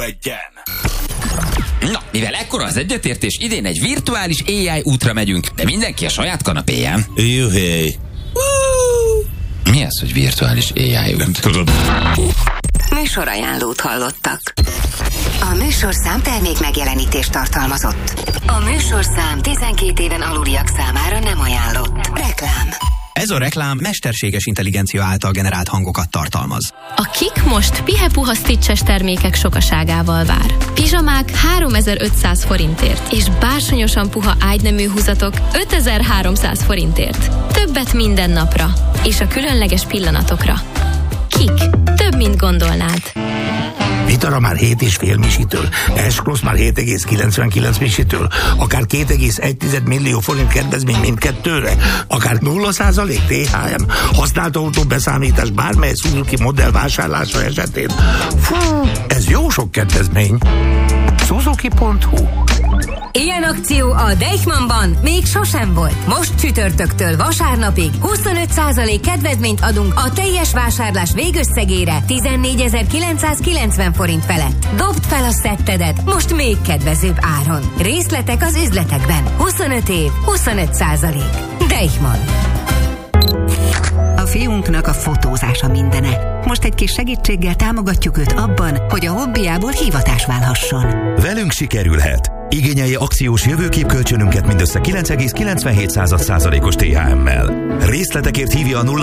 Egyen. Na, mivel ekkora az egyetértés, idén egy virtuális AI útra megyünk, de mindenki a saját kanapéján. Juhé. Mi az, hogy virtuális AI út? Tudod. Műsorajánlót hallottak. A műsorszám termék megjelenítést tartalmazott. A műsorszám 12 éven aluliak számára nem ajánlott. Reklám. Ez a reklám mesterséges intelligencia által generált hangokat tartalmaz. A Kik most pihe-puha stitches termékek sokaságával vár. Pizsamák 3500 forintért, és bársonyosan puha ágynemű húzatok 5300 forintért. Többet minden napra, és a különleges pillanatokra. Kik. Több, mint gondolnád. Vitara már 7,5 misitől, S-Cross már 7,99 misitől, akár 2,1 millió forint kedvezmény mindkettőre, akár 0% THM, használt autó beszámítás bármely Suzuki modell vásárlása esetén. Fú, ez jó sok kedvezmény. Suzuki.hu. Ilyen akció a Deichmannban még sosem volt. Most csütörtöktől vasárnapig 25% kedvezményt adunk a teljes vásárlás végösszegére 14.990 forint felett. Dobd fel a szettedet most még kedvezőbb áron. Részletek az üzletekben. 25 év, 25%. Deichmann. A fiunknak a fotózása mindene. Most egy kis segítséggel támogatjuk őt abban, hogy a hobbiából hivatás válhasson. Velünk sikerülhet. Igényelje akciós jövőképkölcsönünket mindössze 9,97%-os THM-mel. Részletekért hívja a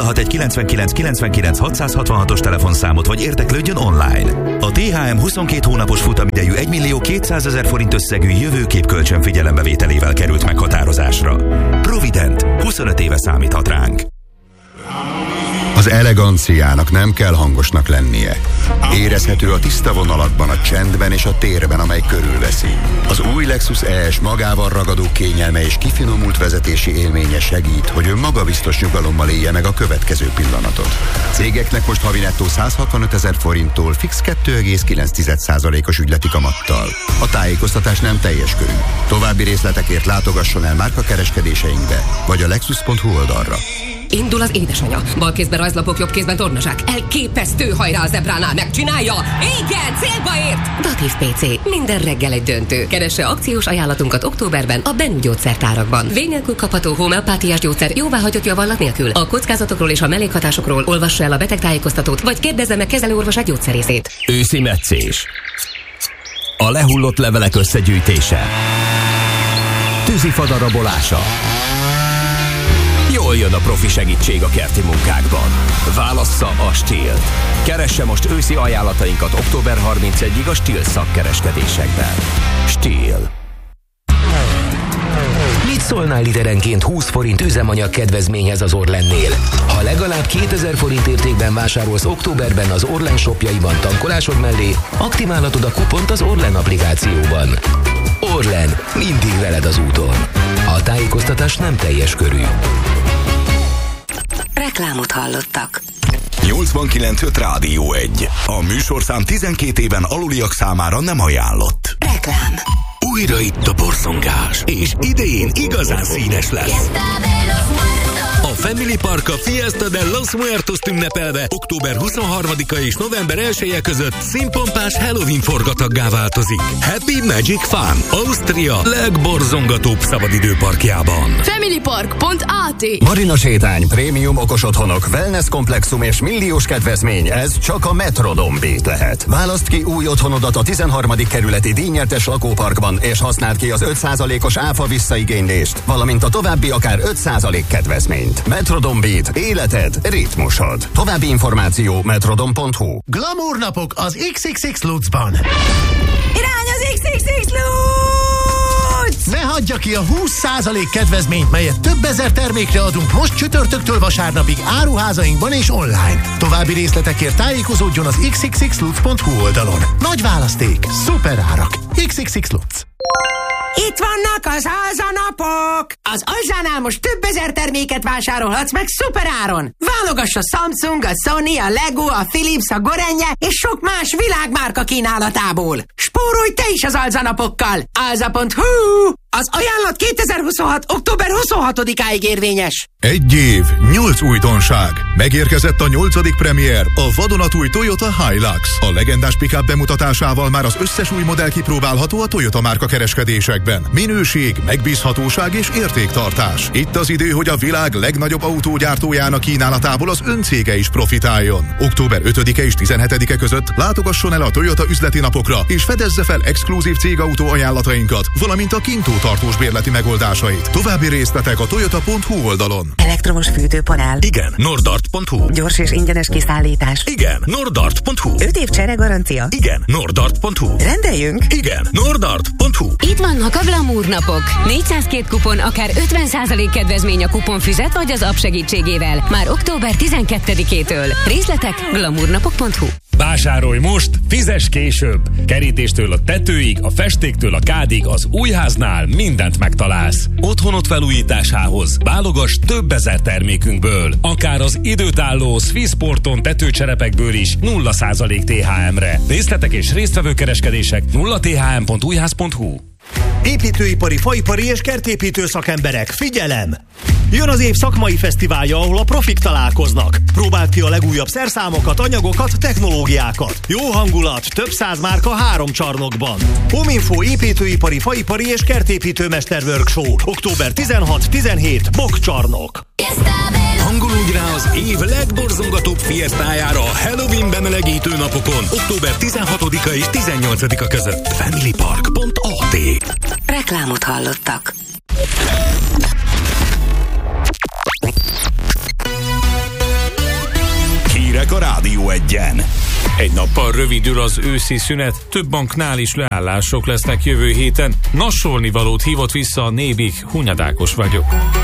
0619999 telefonszámot, vagy érdeklődjön online. A THM 22 hónapos futamidejű 1.200.000 forint összegű jövőképkölcsön figyelembevételével került meghatározásra. Provident 25 éve számíthat ránk. Az eleganciának nem kell hangosnak lennie. Érezhető a tiszta vonalakban, a csendben és a térben, amely körülveszi. Az új Lexus ES magával ragadó kényelme és kifinomult vezetési élménye segít, hogy ön magabiztos nyugalommal élje meg a következő pillanatot. Cégeknek most havi nettó 165 000 forinttól fix 2,9%-os ügyleti kamattal. A tájékoztatás nem teljes körű. További részletekért látogasson el márkakereskedéseinkbe, vagy a lexus.hu oldalra. Indul az édesanyja. Bal kézben rajzlapok, jobb kézben tornazsák. Elképesztő, hajrá a zebránál, megcsinálja! Igen, célba ért! Datív PC. Minden reggel egy döntő. Keresse akciós ajánlatunkat októberben a Bennu gyógyszertárakban. Vény nélkül kapható homeopátiás gyógyszer jóváhagyott javallat nélkül. A kockázatokról és a mellékhatásokról olvassa el a betegtájékoztatót, vagy kérdezze meg kezelőorvosát gyógyszerészét. Őszi metszés. A lehullott levelek összegyűjtése. Tűzifa darabolása. Jól jön a profi segítség a kerti munkákban. Válassza a Stihl-t. Keresse most őszi ajánlatainkat október 31-ig a Stihl szakkereskedésekben. Stihl. Mit szólnál literenként 20 forint üzemanyag kedvezményhez az Orlennél? Ha legalább 2000 forint értékben vásárolsz októberben az Orlen shopjaiban tankolásod mellé, aktiválhatod a kupont az Orlen applikációban. Orlen, mindig veled az úton. A tájékoztatás nem teljes körű. Reklámot hallottak. 89.5 Rádió 1. A műsorszám 12 éven aluliak számára nem ajánlott. Reklám. Újra itt a borzongás, és idén igazán színes lesz. A Family Park a Fiesta de los Muertos ünnepelve október 23-a és november 1-e között színpompás Halloween forgataggá változik. Happy Magic Fun, Ausztria legborzongatóbb szabadidőparkjában. Familypark.at. Marina sétány, prémium okos otthonok, wellness komplexum és milliós kedvezmény, ez csak a Metrodon Beat lehet. Válaszd ki új otthonodat a 13. kerületi díjnyertes lakóparkban, és használd ki az 5%-os áfa visszaigénylést, valamint a további akár 5% kedvezményt. Metrodon Beat. Életed, ritmusod. További információ metrodon.hu. Glamour napok az XXX Lutzban. Irány az XXX Lutz! Ne hagyja ki a 20% kedvezményt, melyet több ezer termékre adunk most csütörtöktől vasárnapig áruházainkban és online. További részletekért tájékozódjon az xxxlutz.hu oldalon. Nagy választék, szuper árak. XXX Lutz. Itt vannak az Alza-napok! Az Alzánál most több ezer terméket vásárolhatsz meg szuperáron! Válogass a Samsung, a Sony, a Lego, a Philips, a Gorenje és sok más világmárka kínálatából! Spórolj te is az Alza-napokkal! Alza.hu! Az ajánlat 2026. október 26-áig érvényes. 1 év, 8 újdonság. Megérkezett a 8. premier, a vadonatúj Toyota Hilux. A legendás pick-up bemutatásával már az összes új modell kipróbálható a Toyota márka kereskedésekben. Minőség, megbízhatóság és értéktartás. Itt az idő, hogy a világ legnagyobb autógyártójának kínálatából az ön cége is profitáljon. Október 5-e és 17-e között látogasson el a Toyota üzleti napokra, és fedezze fel exkluzív cégautó ajánlatainkat, valamint a Kintó tartós bérleti megoldásait. További részletek a toyota.hu oldalon. Elektromos fűtőpanel. Igen, nordart.hu. Gyors és ingyenes kiszállítás. Igen, nordart.hu. 5 év csere garancia. Igen, nordart.hu. Rendeljünk. Igen, nordart.hu. Itt vannak a Glamour napok. 402 kupon, akár 50% kedvezmény a kuponfüzet vagy az app segítségével. Már október 12-től. Részletek glamournapok.hu. Vásárolj most, fizess később! Kerítéstől a tetőig, a festéktől a kádig, az új háznál mindent megtalálsz. Otthonod felújításához válogass több ezer termékünkből, akár az időtálló Swissporton tetőcserepekből is 0% THM-re. Részletek és résztvevő kereskedések 0thm.újház.hu. Építőipari, faipari és kertépítő szakemberek, figyelem! Jön az év szakmai fesztiválja, ahol a profik találkoznak. Próbáld ki a legújabb szerszámokat, anyagokat, technológiákat. Jó hangulat, több száz márka 3 csarnokban. Hominfo építőipari, faipari és kertépítő mester workshop. Október 16-17, Bokcsarnok. Hangolódj rá az év legborzongatóbb fiesztájára a Halloween bemelegítő napokon, október 16-a és 18-a között. familypark.at. Reklámot hallottak. Hírek a Rádió 1-en. Egy nappal rövidül az őszi szünet, több banknál is leállások lesznek jövő héten. Nassolnivalót hívott vissza a Nébik, Hunyad vagyok.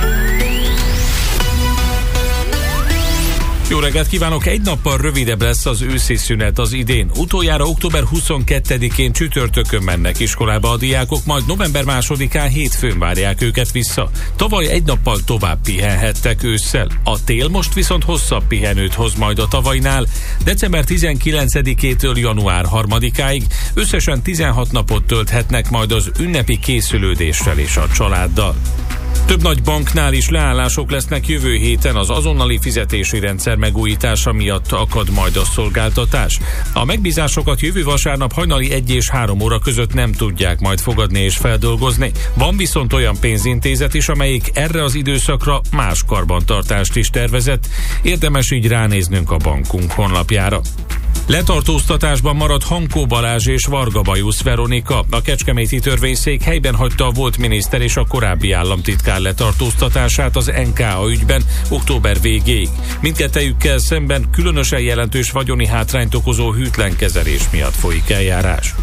Jó reggelt kívánok! Egy nappal rövidebb lesz az őszi szünet az idén. Utoljára október 22-én csütörtökön mennek iskolába a diákok, majd november 2-án hétfőn várják őket vissza. Tavaly egy nappal tovább pihenhettek ősszel. A tél most viszont hosszabb pihenőt hoz majd a tavainál. December 19-től január 3-áig összesen 16 napot tölthetnek majd az ünnepi készülődéssel és a családdal. Több nagy banknál is leállások lesznek jövő héten, az azonnali fizetési rendszer megújítása miatt akad majd a szolgáltatás. A megbízásokat jövő vasárnap hajnali 1 és 3 óra között nem tudják majd fogadni és feldolgozni. Van viszont olyan pénzintézet is, amelyik erre az időszakra más karbantartást is tervezett. Érdemes így ránéznünk a bankunk honlapjára. Letartóztatásban maradt Hankó Balázs és Varga Bajusz Veronika. A kecskeméti törvényszék helyben hagyta a volt miniszter és a korábbi államtitkár letartóztatását az NKA ügyben október végéig. Mindkettejükkel szemben különösen jelentős vagyoni hátrányt okozó hűtlen kezelés miatt folyik eljárás.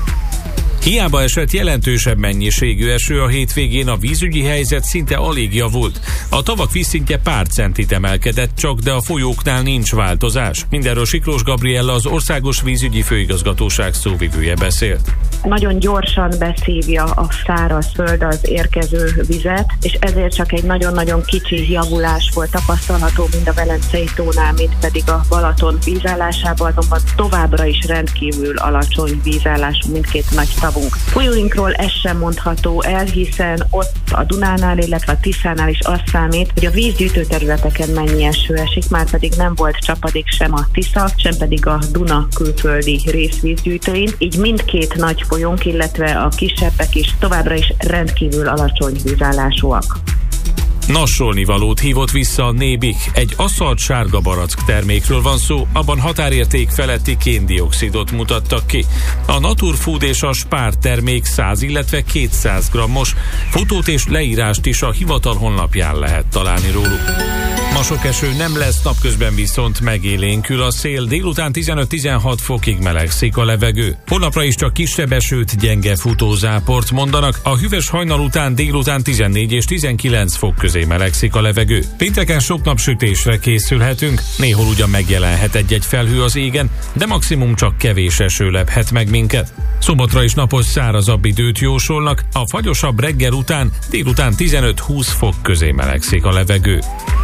Hiába esett jelentősebb mennyiségű eső a hétvégén, a vízügyi helyzet szinte alig javult. A tavak vízszintje pár centit emelkedett csak, de a folyóknál nincs változás. Mindenről Siklós Gabriella, az Országos Vízügyi Főigazgatóság szóvivője beszélt. Nagyon gyorsan beszívja a szárazföld az érkező vizet, és ezért csak egy nagyon-nagyon kicsi javulás volt tapasztalható mind a Velencei tónál, mind pedig a Balaton vízállásában, azonban továbbra is rendkívül alacsony vízállású mindkét nagy tavunk. Folyóinkról ez sem mondható el, hiszen ott a Dunánál, illetve a Tiszánál is azt számít, hogy a vízgyűjtő területeken mennyi eső esik, már pedig nem volt csapadék sem a Tisza, sem pedig a Duna külföldi részvízgyűjtőin, így mindkét nagy folyónk, illetve a kisebbek is továbbra is rendkívül alacsony vízállásúak. Nassolnivalót hívott vissza a Nébik. Egy asszalt sárga barack termékről van szó, abban határérték feletti kén-dioxidot mutattak ki. A Naturfood és a Spár termék 100, illetve 200 grammos. Fotót és leírást is a hivatal honlapján lehet találni róluk. Ma sok eső nem lesz, napközben viszont megélénkül a szél. Délután 15-16 fokig melegszik a levegő. Holnapra is csak kisebb esőt, gyenge futózáport mondanak. A hűvös hajnal után délután 14 és 19 fok közé melegszik a levegő. Pénteken sok napsütésre készülhetünk, néhol ugyan megjelenhet egy-egy felhő az égen, de maximum csak kevés eső lephet meg minket. Szombatra is napos szárazabb időt jósolnak, a fagyosabb reggel után délután 15-20 fok közé melegszik a levegő.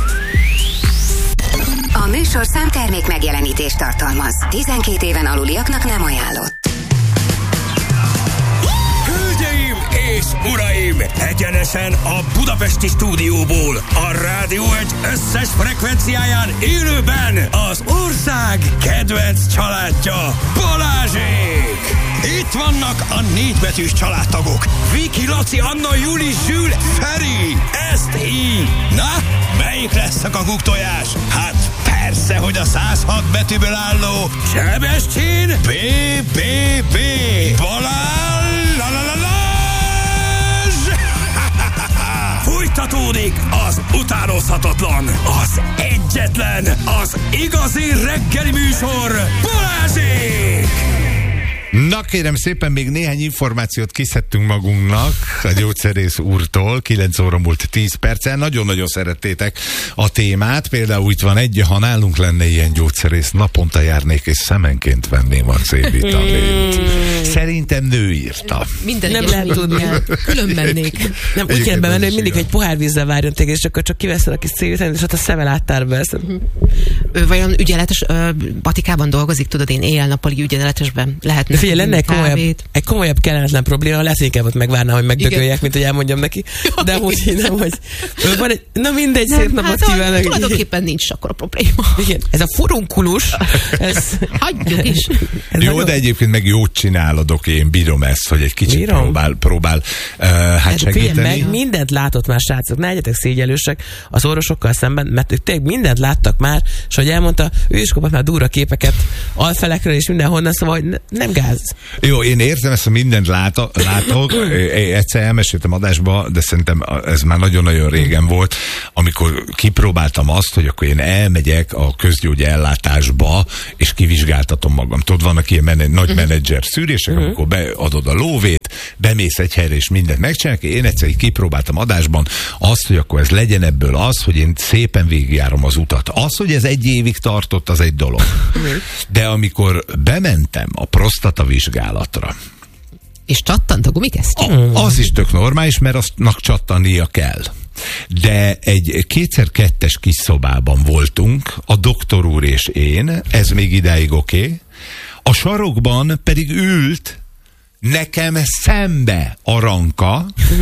A műsorszám termék megjelenítést tartalmaz. 12 éven aluliaknak nem ajánlott. Hölgyeim és uraim, egy Egyenesen a budapesti stúdióból, a Rádió egy összes frekvenciáján élőben az ország kedvenc családja, Balázsék! Itt vannak a 4 betűs családtagok. Viki, Laci, Anna, Juli, Zsül, Feri. Ezt így. Na, melyik lesz a kakuktojás? Hát persze, hogy a 106 betűből álló Sebestyén BBB. Folytatódik az utánozhatatlan, az egyetlen, az igazi reggeli műsor, Balázsék! Na kérem szépen, még néhány információt kiszedtünk magunknak a gyógyszerész úrtól, 9 óra múlt 10 perccel. Nagyon-nagyon szerettétek a témát, például itt van egy, ha nálunk lenne ilyen gyógyszerész, naponta járnék és szemenként venném a C-vitamint. Szerintem nő írta. Minden nem lehet tudni, külön mennék. Nem, úgy kéne bemenni, hogy mindig egy pohár vízzel várjon téged, és akkor csak kiveszel a kis C-vitamint, és ott a szeme láttál be. Ő vajon ügyeletes patikában dolgozik, tudod, én éjjel-nappali ügyeletesben lehetne. De figyelj, lenne egy komolyabb kellemetlen probléma, lesz inkább ott megvárnám, hogy megdögöljek, mint hogy elmondjam neki. De úgy nem, hogy van egy, na mindegy, szép napot kívánok. Tulajdonképpen nincs akkor a probléma. Igen, ez a furunkulus, hagyjuk is. Jó, de egyébként meg jót csinálod, én bírom ezt, hogy egy kicsit próbál hát segíteni. Meg mindent látott már, srácok, ne legyetek szégyellősek az orvosokkal szemben, mert ők tényleg mindent láttak már, és hogy elmondta, ő is kapott már durva képeket alfelekről és mindenhonnan, szóval hogy nem gáz. Jó, én értem ezt, hogy mindent látok. Egyszer elmeséltem adásba, de szerintem ez már nagyon-nagyon régen volt, amikor kipróbáltam azt, hogy akkor én elmegyek a közgyógy ellátásba, és kivizsgáltatom magam. Tudod, vannak ilyen nagy menedzser szűrések, amikor beadod a lóvét, bemész egy helyre, és mindent megcsinálok. Én egyszer így kipróbáltam adásban azt, hogy akkor ez legyen ebből az, hogy én szépen végigjárom az utat. Az, hogy ez 1 évig tartott, az egy dolog. De amikor bementem a prostata vizsgálatra, és csattant a gumikesztyű? Az is tök normális, mert aztnak csattannia kell. De egy 2x2-es kis szobában voltunk, a doktor úr és én, ez még idáig oké. A sarokban pedig ült nekem szembe Aranka,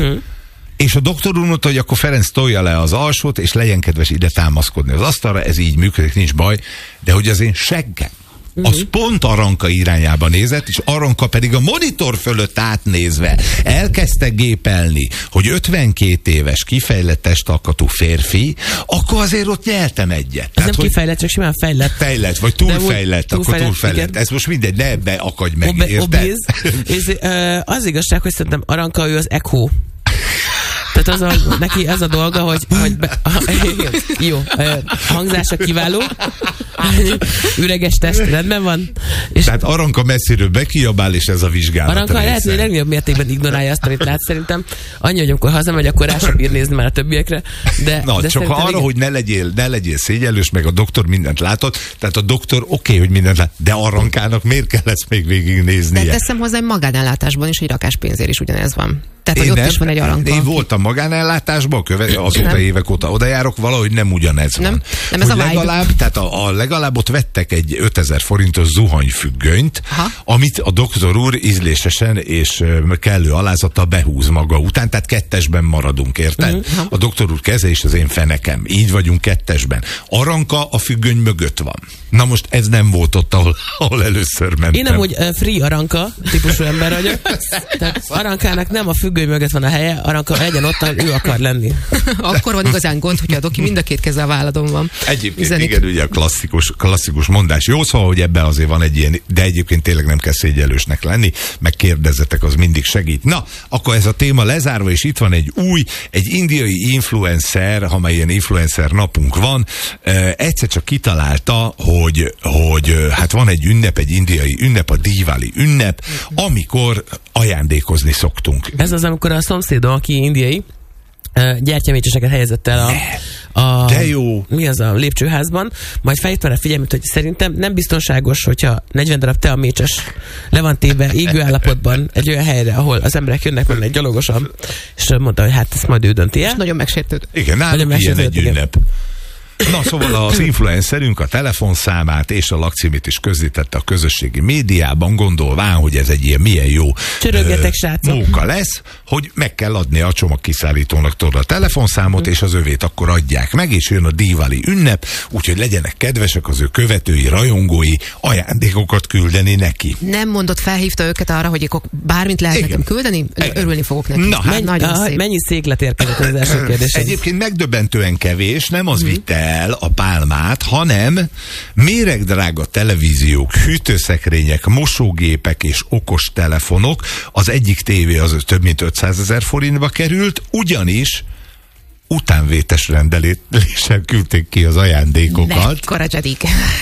és a doktor úr mondta, hogy akkor Ferenc tolja le az alsót, és legyen kedves ide támaszkodni az asztalra, ez így működik, nincs baj, de hogy az én seggem, az pont Aranka irányába nézett, és Aranka pedig a monitor fölött átnézve elkezdte gépelni, hogy 52 éves kifejlett testalkatú férfi, akkor azért ott nyeltem egyet. Ez nem kifejlett, csak simán fejlett. Fejlett, vagy túlfejlett, akkor túlfejlett. Ez most mindegy, ne ebbe akadj meg, érted? Az igazság, hogy szerintem Aranka, ő az Echo. Tehát neki az a dolga, hogy jó, hangzása kiváló, üreges test, rendben van. És tehát Aranka messziről bekiabál, és ez a vizsgálat. Aranka lehet, hogy legnagyobb mértékben ignorálja azt, amit lát, szerintem. Annyi, hogy amikor hazamegy, akkor rá sem bír nézni már a többiekre. De csak arra, hogy ne legyél szégyellős, meg a doktor mindent látott, tehát a doktor oké, hogy mindent lát, de Arankának miért kell ezt még végignéznie? De teszem hozzá, hogy magánellátásban is egy rakáspénzért is ugyanez van. Tehát, hogy ott is van egy Aranka. Én voltam magánellátásban, azóta évek óta oda járok, valahogy nem ugyanez van. Nem ez a legalább, tehát legalább ott vettek egy 5000 forintos zuhanyfüggönyt, amit a doktor úr ízlésesen és kellő alázattal behúz maga után, tehát 2-esben maradunk, érted? A doktor úr keze és az én fenekem. Így vagyunk 2-esben. Aranka a függöny mögött van. Na most ez nem volt ott, ahol először mentem. Én nem úgy free Aranka típusú ember vagyok. Tehát Arankának nem a függöny mögött van a helye, Aranka legyen ott, ahol ő akar lenni. Akkor van igazán gond, hogyha a doki mind a 2 keze a válladon van. Egyébként igen, ugye a klasszikus mondás. Jó, szóval, hogy ebben azért van egy ilyen, de egyébként tényleg nem kell szégyellősnek lenni, meg kérdezzetek, az mindig segít. Na, akkor ez a téma lezárva, és itt van egy indiai influencer, ha már ilyen influencer napunk van, egyszer csak kitalálta, hogy hát van egy ünnep, egy indiai ünnep, a Diwali ünnep, amikor ajándékozni szoktunk. Ez az, amikor a szomszédom, aki indiai, gyertyamécseseket helyezett el de jó. Mi az a lépcsőházban, majd felhívtam rá figyelmet, hogy szerintem nem biztonságos, hogyha 40 darab teamécses le van téve égő állapotban egy olyan helyre, ahol az emberek jönnek mennek gyalogosan, és mondta, hogy hát ezt majd ő dönti el. És nagyon megsértődött. Igen, nálunk ilyen egy ünnep. Na, szóval az influencerünk a telefonszámát és a lakcímét is közzétette a közösségi médiában, gondolván, hogy ez egy ilyen milyen jó Csörögjetek, srácok. móka lesz, hogy meg kell adni a csomagkiszállítónak a telefonszámot, és az övét akkor adják meg, és jön a Diwali ünnep, úgyhogy legyenek kedvesek az ő követői, rajongói ajándékokat küldeni neki. Nem mondott, felhívta őket arra, hogy bármit lehet nekem küldeni? Örülni fogok neki. Na, mennyi széklet érkezett az első kérdés? Egyébként megdöbbentően kevés, nem az vitte el a pálmát, hanem méregdrága televíziók, hűtőszekrények, mosógépek és okos telefonok. Az egyik tévé az több mint 500 000 forintba került, ugyanis utánvétes rendeléssel küldték ki az ajándékokat. Mekkora csadik.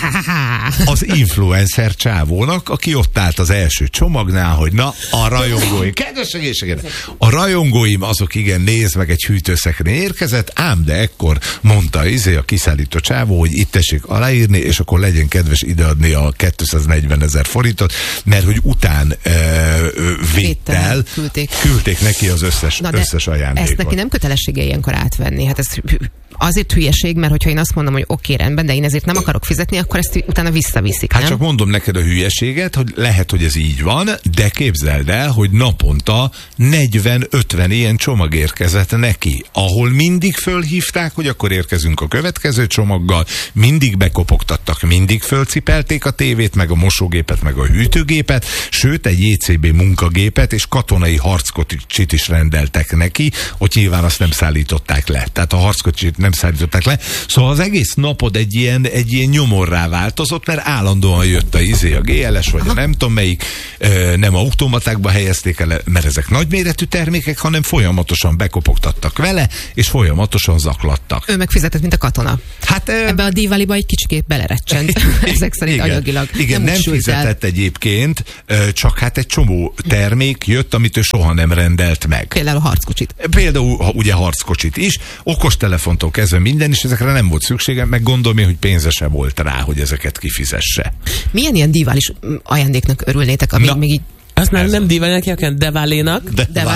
Az influencer csávónak, aki ott állt az első csomagnál, hogy na, a rajongóim, kedves segítségére, a rajongóim azok igen, nézd meg, egy hűtőszekrény érkezett, ám de ekkor mondta a kiszállító csávó, hogy itt tessék aláírni, és akkor legyen kedves ideadni a 240 000 forintot, mert hogy után véttel küldték neki az összes ajándékot. Ezt neki nem kötelessége ilyenkor átvenni. Hát ez azért hülyeség, mert hogyha én azt mondom, hogy oké, rendben, de én ezért nem akarok fizetni, akkor ezt utána visszaviszik, hát nem? Csak mondom neked a hülyeséget, hogy lehet, hogy ez így van, de képzeld el, hogy naponta 40-50 ilyen csomag érkezett neki, ahol mindig fölhívták, hogy akkor érkezünk a következő csomaggal, mindig bekopogtattak, mindig fölcipelték a tévét, meg a mosógépet, meg a hűtőgépet, sőt egy JCB munkagépet és katonai harckocsit is rendeltek neki, hogy nyilván azt nem szállították le. Tehát a harckocsit nem szállították le. Szóval az egész napod egy ilyen nyomorrá változott, mert állandóan jött a GLS, vagy a nem tudom melyik, nem automatákba helyezték el, mert ezek nagyméretű termékek, hanem folyamatosan bekopogtattak vele, és folyamatosan zaklattak. Ő megfizetett, mint a katona. Hát, ebbe a Diwaliba egy kicsikét belerecsent. Ezek szerint anyagilag. Igen, nem fizetett egyébként, csak hát egy csomó termék jött, amit ő soha nem rendelt meg. Például a harckocsit. Például ugye harckocsit is, okostelefontól kezdve minden, és ezekre nem volt szüksége, meg gondolom én, hogy pénze se volt rá, hogy ezeket kifizesse. Milyen ilyen divális ajándéknak örülnétek, ami még így... Azt már nem Diwalinak, hanem Devalénak.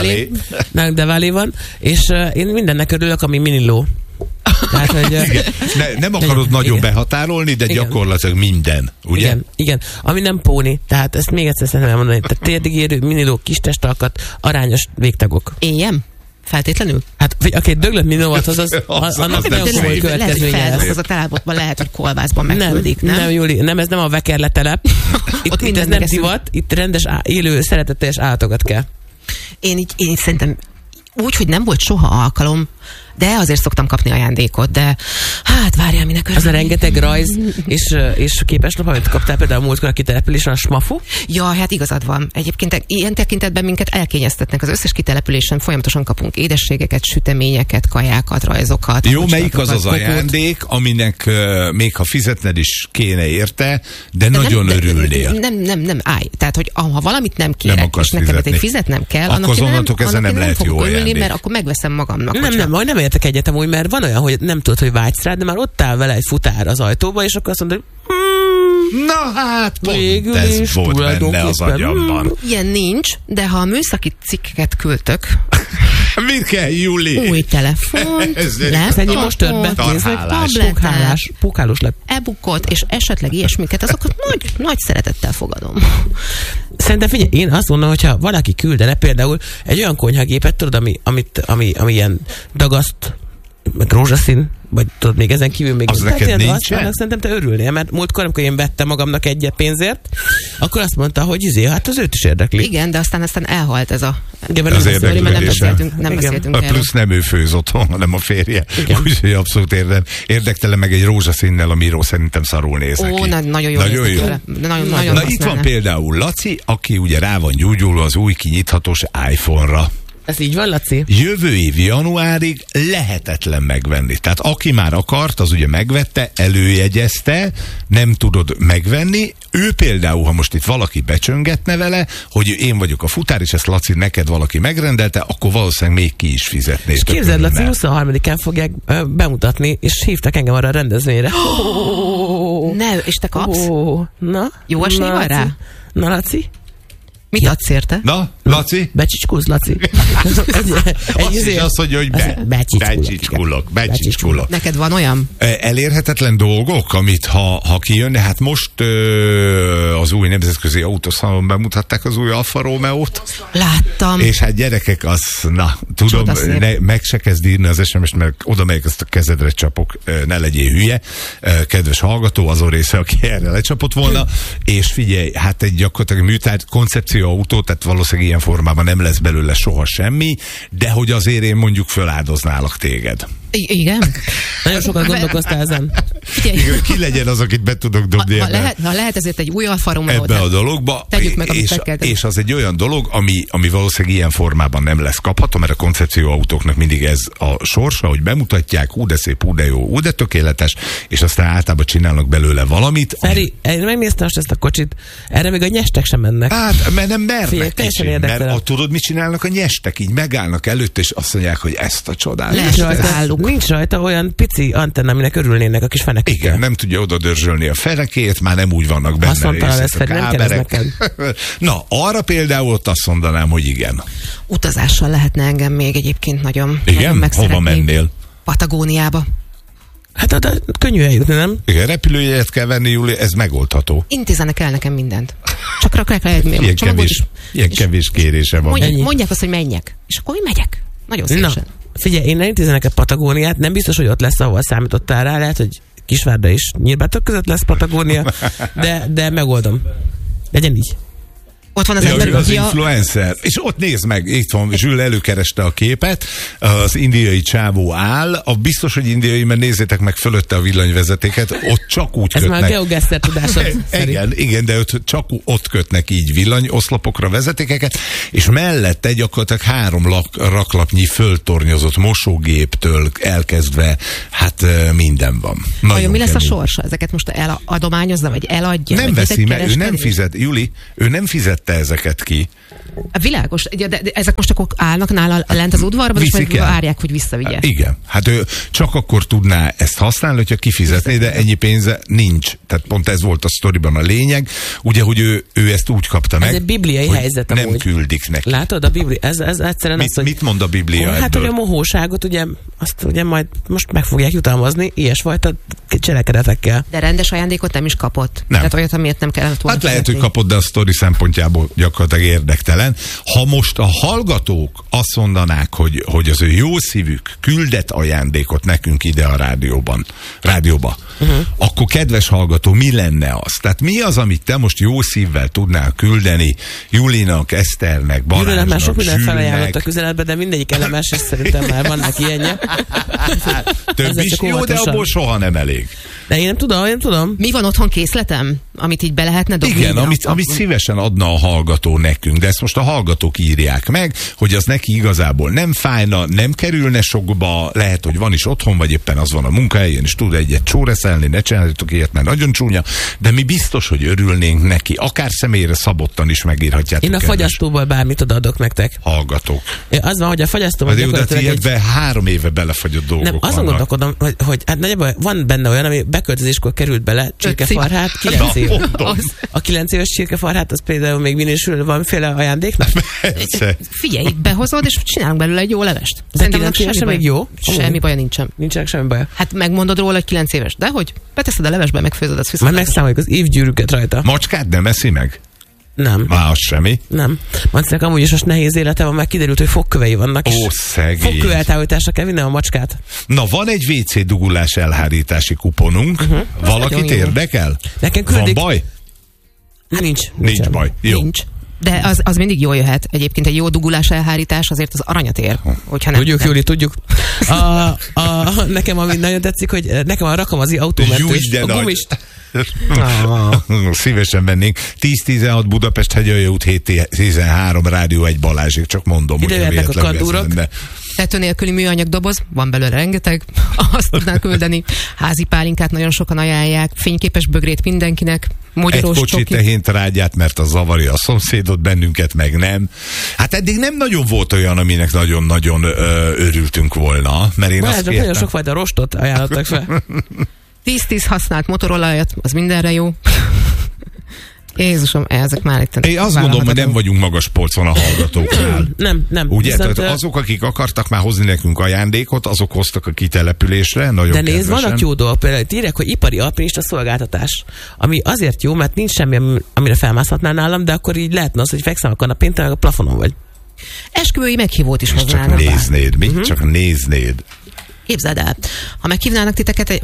Devalé van, és én mindennek örülök, ami miniló. Tehát, hogy, nem akarod nagyon behatárolni, de gyakorlatilag minden, ugye? Igen. Ami nem póni, tehát ezt még egyszer szeretném elmondani. Tehát térdigérő, miniló, kis testalkat, arányos végtagok. Éljem? Feltétlenül? Hát, aki egy döglött minóvat, annak nagyon komoly következménye lesz. Az a telepotban lehet, hogy kolbászban megküldik, nem? Nem, Júli, nem, ez nem a Vekerle telep. Itt ez nem divat, itt rendes, élő, szeretetteljes állatokat kell. Én szerintem úgy, hogy nem volt soha alkalom, de azért szoktam kapni ajándékot, de hát várjál, minek örülni. Az a rengeteg rajz és képeslap, amit kaptál például a múltkor a kitelepülésen, a smafu? Ja, hát igazad van. Egyébként ilyen tekintetben minket elkényeztetnek. Az összes kitelepülésen folyamatosan kapunk édességeket, süteményeket, kajákat, rajzokat. Jó, melyik az ajándék, aminek még ha fizetned is kéne érte, de nagyon örülnél. Nem, állj. Tehát, hogy ha valamit nem kérek, és nekem fizetnem kell, akkor onnantól kezdve nem lehet jó ajándék. Mert akkor megveszem magamnak. Nem értek egyetem úgy, mert van olyan, hogy nem tudod, hogy vágysz rá, de már ott áll vele egy futár az ajtóba, és akkor azt mondod, hogy na hát, pont ez volt benne az agyamban. Ilyen nincs, de ha a műszaki cikkeket küldtök, mit kell, Júli? Új telefon, laptopot, most tabletát, pókálós lett, e-bookot, és esetleg ilyesmiket, azokat nagy szeretettel fogadom. Szerintem figyelj, én azt mondom, hogyha valaki küldene például egy olyan konyhagépet, tudod, ami ilyen dagaszt, meg rózsaszín, vagy tudod, még ezen kívül még... Az neked nincsen? Annak szerintem te örülnél, mert múltkor, amikor én vettem magamnak egyet pénzért, akkor azt mondta, hogy hát az őt is érdekli. Igen, de aztán elhalt ez a... Az érdeklődése. Nem beszéltünk erről. Plusz nem ő főz otthon, hanem a férje. Úgyhogy abszolút érdektelen, meg egy rózsaszínnel a Miró szerintem szarul néz neki. Nagyon jó. Na itt van például Laci, aki ugye rá van gyúgyulva az új kinyithatós iPhone-ra. Ez így van, Laci? Jövő év januárig lehetetlen megvenni. Tehát aki már akart, az ugye megvette, előjegyezte, nem tudod megvenni. Ő például, ha most itt valaki becsöngetne vele, hogy én vagyok a futár, és ezt Laci neked valaki megrendelte, akkor valószínűleg még ki is fizetné. És képzeld, Laci, 23-án fogják bemutatni, és hívtak engem arra a rendezvényre. Ne, és te kapsz? Na? Jó esély van rá? Na, Laci? Mit adsz érte? Na, Laci? Becsicskulsz, Laci. Azt is azt mondja, hogy becsicskulok. Neked van olyan? Elérhetetlen dolgok, amit ha kijönne, hát most az új nemzetközi autószalon bemutatták az új Alfa Romeo-t. Láttam. És hát gyerekek, tudom, meg se kezd írni az SMS-t, mert oda megyek, ezt a kezedre csapok, ne legyél hülye. Kedves hallgató, azon része, aki erre lecsapott volna. És figyelj, hát egy gyakorlatilag műtárgy koncepcióautó, tehát valószínűleg ilyen formában nem lesz belőle soha semmi, de hogy azért én mondjuk föláldoználak téged. Igen? Nagyon sokat gondolkoztál ezen. Igen, ki legyen az, akit be tudok dobni ha lehet ezért egy új Alfa Romeo, ebbe a dologba, tegyük meg, és az egy olyan dolog, ami valószínűleg ilyen formában nem lesz kapható, mert a koncepcióautóknak mindig ez a sorsa, hogy bemutatják, hú de szép, hú de jó, hú de tökéletes, és aztán általában csinálnak belőle valamit. Feri, én megnéztem most ezt a kocsit, erre még a nyestek sem mennek. Hát, mert nem mernek is, mert tudod, mit csinálnak a nyestek? Így megállnak előtt, és azt mondják, hogy ezt a csodát. Nincs rajta olyan pici antenna, aminek örülnének a kis fenekekkel. Igen, nem tudja oda dörzsölni a fenekét, már nem úgy vannak benne részek a káberek. Na, arra például ott azt mondanám, hogy igen. Utazással lehetne engem még egyébként nagyon. Igen? Nagyon hova mennél? Patagóniába. Hát könnyű eljutni, nem? Igen, repülőjegyet kell venni, Júli, ez megoldható. Intézenek el nekem mindent. Csak rakják le ilyen kevés kérése van. Mondják azt, hogy menjek. És akkor én megyek. Nagyon szívesen. Figyelj, én elintézem neked Patagóniát, nem biztos, hogy ott lesz, ahol számítottál rá, lehet, hogy Kisvárda és Nyírbátor között lesz Patagónia, de megoldom. Legyen így. Ott van az influencer. És ott nézd meg, itt van, Zsül előkereste a képet, az indiai csávó áll, biztos, hogy indiai, mert nézzétek meg fölötte a villanyvezetéket, ott csak úgy ez kötnek. Ez már a geogesser tudásod. Igen, de csak ott kötnek így villanyoszlopokra vezetékeket, és mellette gyakorlatilag 3 raklapnyi föltornyozott mosógéptől elkezdve, hát minden van. Vajon mi lesz a sorsa? Ezeket most eladományozza, vagy eladja? Nem veszi, mert ő nem fizet, Juli, ő nem fizette ezeket ki. Világos, de ezek most akkor állnak nála lent az udvarban, és majd várják, hogy visszavigye. Igen, hát ő csak akkor tudná ezt használni, hogyha kifizetné, de ennyi pénze nincs. Tehát pont ez volt a sztoriban a lényeg, ugye, hogy ő ezt úgy kapta meg, ez egy bibliai helyzet nem amúgy. Küldik neki. Látod, a Biblia, ez egyszerűen az, hogy... Mit mond a Biblia hát, hogy a mohóságot ugye, azt ugye majd most meg fogják jutalmazni ilyesfajta cselekedetekkel. De rendes ajándékot nem is kapott. Nem. Tehát olyat, amiért nem kellett volna. Hát lehet, hogy kapott, de a sztori szempontjából gyakorlatilag érdektelen. Ha most a hallgatók azt mondanák, hogy az ő jó szívük küldet ajándékot nekünk ide a rádióba, akkor kedves hallgató, mi lenne az? Tehát mi az, amit te most jó szívvel tudnál küldeni Julinak, Eszternek, Balázsnak, Julinak már sok minden Zsülnek? felajánlottak üzenetbe, de mindegyik elemes, és szerintem már vannak ilyenje. Több is jó, de abból soha nem elég. De én nem tudom. Mi van otthon készletem, amit így be lehetne dobni? Igen, amit szívesen adna a hallgató nekünk, de ezt most a hallgatók írják meg, hogy az neki igazából nem fájna, nem kerülne sokba, lehet, hogy van is otthon, vagy éppen az van a munkahelyen, és tud egyet csóreszelni, ne csináljátok ilyet, mert nagyon csúnya, de mi biztos, hogy örülnénk neki, akár személyre szabottan is megírhatjátok. Én a fogyasztóból bármit odaadok nektek. Hallgatók. Az van, hogy a fogyasztóval gyakorlatilag de 3 éve belefagyott dolgok nem, azon gondolkodom, hogy hát nagyjából van benne olyan, ami beköltözéskor került bele, csirkefarhát, 9 év. A 9 éves csirkefarhát, az például még minősül valamiféle ajándéknak? Figyelj, behozod, és csinálunk belőle egy jó levest. Szerintem 9 éves még jó? Semmi baja nincsen. Nincsenek semmi baja. Hát megmondod róla, hogy 9 éves. De hogy? Beteszed a levesbe, megfőzöd, azt viszont. Már megszámoljuk az évgyűrűket rajta. Macskát nem eszi meg? Nem. Már az semmi? Nem. Mancinek amúgy is most nehéz élete van, már kiderült, hogy fogkövei vannak. Ó, szegény. Fogkő eltávolításra kell vinni a macskát. Na, van egy WC dugulás elhárítási kuponunk. Valakit érdekel? Nekem küldik. Van baj? Nincs baj. Jó. Nincs. De az mindig jól jöhet. Egyébként egy jó dugulás elhárítás azért az aranyat ér. Tudjuk, Júli, tudjuk. Nekem ami nagyon tetszik, hogy nekem a rakamazi autómentős, a gumist. Szívesen vennénk. 10-16 Budapest Hegyalja út 7-13 Rádió 1 Balázsék, csak mondom. Ide jöhetnek a kandúrok. Tető nélküli műanyag doboz, van belőle rengeteg, azt tudnál küldeni. Házi pálinkát nagyon sokan ajánlják, fényképes bögrét mindenkinek, mogyorós egy kocsi tehéntrágyát, mert az zavarja a szomszédot, bennünket meg nem. Hát eddig nem nagyon volt olyan, aminek nagyon-nagyon örültünk volna, mert én azt nagyon sokfajta rostot ajánlottak fel. 10-10 használt motorolajat, az mindenre jó. Jézusom, ezek már itt... Én azt gondolom, hogy nem vagyunk magas polcon a hallgatóknál. Nem. Ugye, tehát azok, akik akartak már hozni nekünk ajándékot, azok hoztak a kitelepülésre, nagyon de nézd, kedvesen. vannak jó dolgok, például írják, hogy ipari alpinista szolgáltatás, ami azért jó, mert nincs semmi, amire felmászhatnál nálam, de akkor így lehetne az, hogy fekszem a kanapén, te meg a plafonon vagy. Esküvői meghívót is hoznának. Csak néznéd, csak néznéd. Képzeld el, ha meghívnak titeket,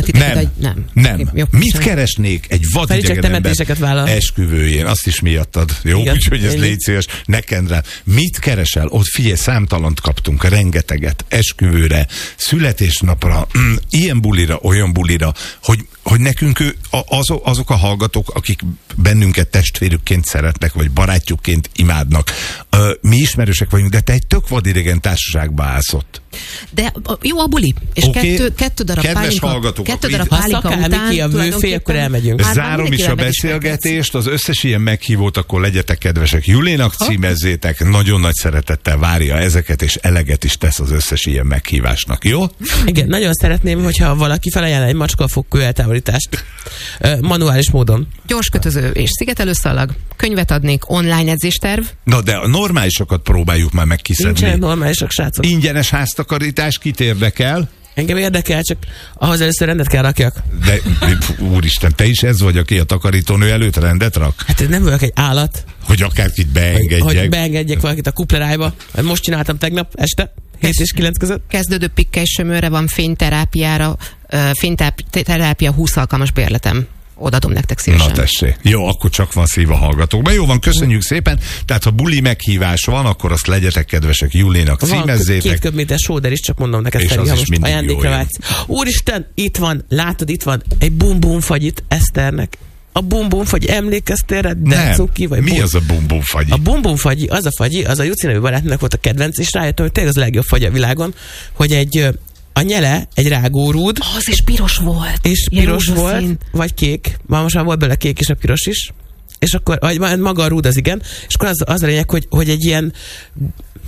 Nem. Jó, mit keresnék egy vadidegen ember esküvőjén? Azt is miattad. Jó, úgyhogy ez légy szíves, neked rá. Mit keresel? Ott figyelj, számtalant kaptunk, rengeteget, esküvőre, születésnapra, ilyen bulira, olyan bulira, hogy nekünk azok a hallgatók, akik bennünket testvérükként szeretnek, vagy barátjukként imádnak. Mi ismerősek vagyunk, de te egy tök vadidegen társaságba állsz ott. De jó a buli, és kettő darab pálinka után ki a műfél, akkor elmegyünk. Zárom is a beszélgetést, az összes ilyen meghívót, akkor legyetek kedvesek, Julinak címezzétek, nagyon nagy szeretettel várja ezeket, és eleget is tesz az összes ilyen meghívásnak, jó? Igen, nagyon szeretném, hogyha valaki felajánl egy macskafogkő eltávolítást manuális módon. Gyors kötöző és szigetelőszalag, könyvet adnék, online edzésterv. Na de a normálisokat próbáljuk már megkiszedni. Nincsenek normálisak, srácok. Ingyenes háztakarítás, kit érdekel? Engem érdekel, csak ahhoz először rendet kell rakjak. De úristen, te is ez vagy, aki a takarítónő előtt rendet rak? Hát én nem vagyok egy állat. Hogy akárkit beengedjek. Hogy beengedjek valakit a kuplerájba. Most csináltam tegnap este, 7 és 9 között. Kezdődő pikkely sömőre van fényterápiára, fényterápia 20 alkalmas bérletem. Odaadom nektek szívesen. Na tessék. Jó, akkor csak van szív a hallgatókban. Jó van, köszönjük szépen. Tehát ha buli meghívás van, akkor azt legyetek kedvesek, Julinak címezzétek. Van 2 köbméter sóder is, csak mondom neked, Feri, ha most ajándékra vágysz. Úristen, itt van, látod, itt van egy bum-bum fagyit Eszternek. A bum-bum fagy, emlékeztél rá? Nem. Cuki, vagy mi az a bum-bum fagyi? A bum-bum fagyi, az a Juci nevű barátnak volt a kedvenc, és rájöttem, hogy tényleg az a legjobb fagy a világon, hogy a nyele egy rágórúd. Az és piros volt. És piros volt, vagy kék. Most már volt bele kék és a piros is. És akkor, vagy maga a rúd az igen. És akkor az a lényeg, hogy egy ilyen